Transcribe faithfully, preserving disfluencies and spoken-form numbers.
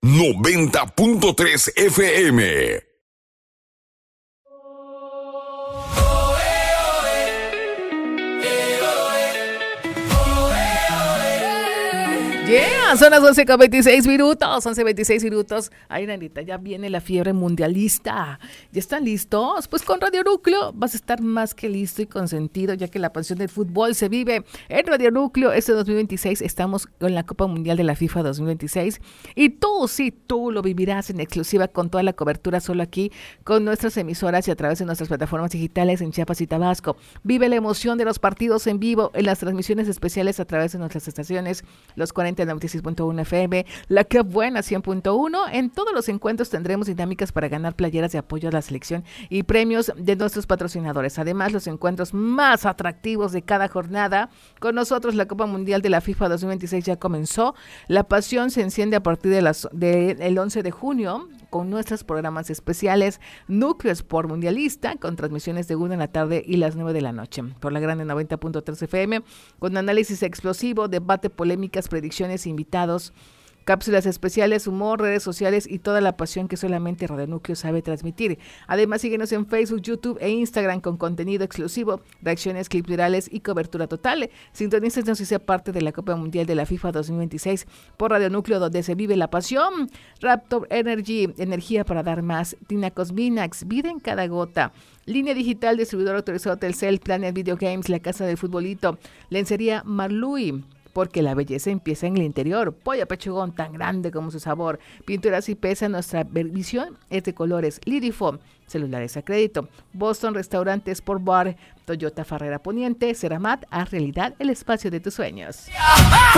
noventa punto tres F M. Yeah, son las once con veintiséis minutos, once veintiséis minutos. Ay, Nanita, ya viene la fiebre mundialista. ¿Ya están listos? Pues con Radio Núcleo vas a estar más que listo y consentido, ya que la pasión del fútbol se vive en Radio Núcleo. Este dos mil veintiséis estamos con la Copa Mundial de la FIFA dos mil veintiséis y tú, sí, tú lo vivirás en exclusiva con toda la cobertura solo aquí con nuestras emisoras y a través de nuestras plataformas digitales en Chiapas y Tabasco. Vive la emoción de los partidos en vivo en las transmisiones especiales a través de nuestras estaciones, los cuarenta noventa y seis punto uno F M, la que buena cien punto uno. En todos los encuentros tendremos dinámicas para ganar playeras de apoyo a la selección y premios de nuestros patrocinadores. Además, los encuentros más atractivos de cada jornada. Con nosotros la Copa Mundial de la FIFA dos mil veintiséis ya comenzó. La pasión se enciende a partir de las de, el once de junio con nuestros programas especiales Núcleo Sport Mundialista con transmisiones de una en la tarde y las nueve de la noche por la grande noventa punto tres F M con análisis explosivo, debate, polémicas, predicciones, invitados, cápsulas especiales, humor, redes sociales y toda la pasión que solamente Radio Núcleo sabe transmitir. Además, síguenos en Facebook, YouTube e Instagram con contenido exclusivo, reacciones, clips virales y cobertura total. Sintonícenos y sea parte de la Copa Mundial de la FIFA dos mil veintiséis por Radio Núcleo, donde se vive la pasión. Raptor Energy, energía para dar más. Tinacos Minax, vida en cada gota. Línea digital, distribuidor autorizado Telcel, Planet Video Games, la casa del futbolito. Lencería Marlui, porque la belleza empieza en el interior. Pollo pechugón tan grande como su sabor. Pinturas y pesa, nuestra visión es de colores. Lidifom, celulares a crédito. Boston Restaurantes por Bar. Toyota Farrera Poniente. Ceramat, haz realidad el espacio de tus sueños.